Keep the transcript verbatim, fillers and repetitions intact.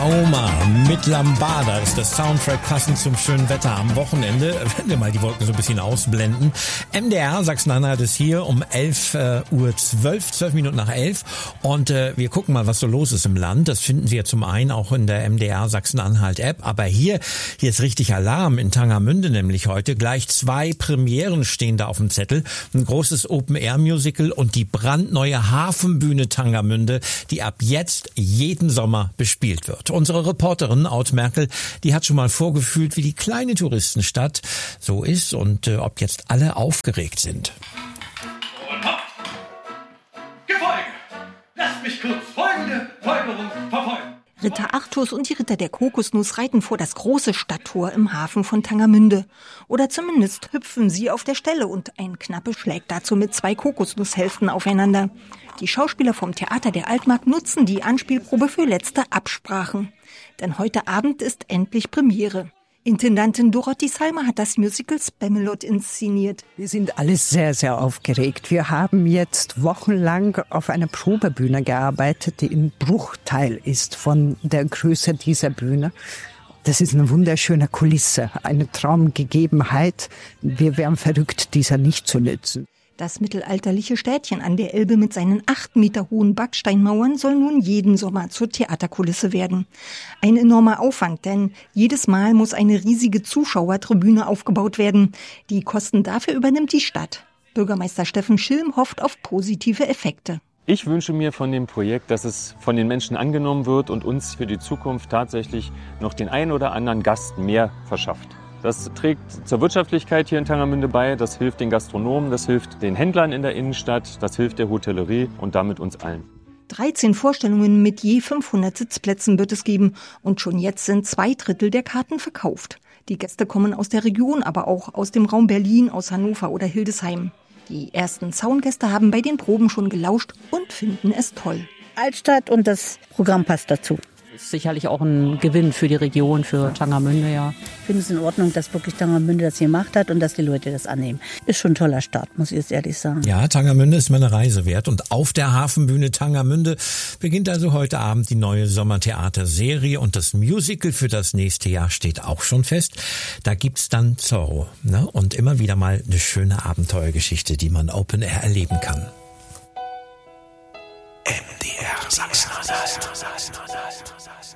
Aoma mit Lambada. Das ist der Soundtrack passend zum schönen Wetter am Wochenende. Wenn wir mal die Wolken so ein bisschen ausblenden. M D R Sachsen-Anhalt ist hier um elf Uhr zwölf, zwölf Minuten nach elf. Und äh, wir gucken mal, was so los ist im Land. Das finden Sie ja zum einen auch in der M D R Sachsen-Anhalt App. Aber hier, hier ist richtig Alarm in Tangermünde, nämlich heute. Gleich zwei Premieren stehen da auf dem Zettel. Ein großes Open-Air-Musical und die brandneue Hafenbühne Tangermünde, die ab jetzt jeden Sommer bespielt wird. Unsere Reporterin Aud Merkel, die hat schon mal vorgefühlt, wie die kleine Touristenstadt so ist und äh, ob jetzt alle aufgeregt sind. Und hopp! Gefolge! Lasst mich kurz folgende Folgerung verfolgen. Ritter Artus und die Ritter der Kokosnuss reiten vor das große Stadttor im Hafen von Tangermünde. Oder zumindest hüpfen sie auf der Stelle und ein Knappe schlägt dazu mit zwei Kokosnusshälften aufeinander. Die Schauspieler vom Theater der Altmark nutzen die Anspielprobe für letzte Absprachen. Denn heute Abend ist endlich Premiere. Intendantin Dorothee Salmer hat das Musical Spamalot inszeniert. Wir sind alle sehr, sehr aufgeregt. Wir haben jetzt wochenlang auf einer Probebühne gearbeitet, die ein Bruchteil ist von der Größe dieser Bühne. Das ist eine wunderschöne Kulisse, eine Traumgegebenheit. Wir wären verrückt, dieser nicht zu nützen. Das mittelalterliche Städtchen an der Elbe mit seinen acht Meter hohen Backsteinmauern soll nun jeden Sommer zur Theaterkulisse werden. Ein enormer Aufwand, denn jedes Mal muss eine riesige Zuschauertribüne aufgebaut werden. Die Kosten dafür übernimmt die Stadt. Bürgermeister Steffen Schilm hofft auf positive Effekte. Ich wünsche mir von dem Projekt, dass es von den Menschen angenommen wird und uns für die Zukunft tatsächlich noch den einen oder anderen Gast mehr verschafft. Das trägt zur Wirtschaftlichkeit hier in Tangermünde bei, das hilft den Gastronomen, das hilft den Händlern in der Innenstadt, das hilft der Hotellerie und damit uns allen. dreizehn Vorstellungen mit je fünfhundert Sitzplätzen wird es geben und schon jetzt sind zwei Drittel der Karten verkauft. Die Gäste kommen aus der Region, aber auch aus dem Raum Berlin, aus Hannover oder Hildesheim. Die ersten Zaungäste haben bei den Proben schon gelauscht und finden es toll. Altstadt und das Programm passt dazu. Ist sicherlich auch ein Gewinn für die Region, für Tangermünde, ja. Ich finde es in Ordnung, dass wirklich Tangermünde das gemacht hat und dass die Leute das annehmen. Ist schon ein toller Start, muss ich jetzt ehrlich sagen. Ja, Tangermünde ist meine Reise wert und auf der Hafenbühne Tangermünde beginnt also heute Abend die neue Sommertheaterserie und das Musical für das nächste Jahr steht auch schon fest. Da gibt's dann Zorro, ne? Und immer wieder mal eine schöne Abenteuergeschichte, die man Open Air erleben kann.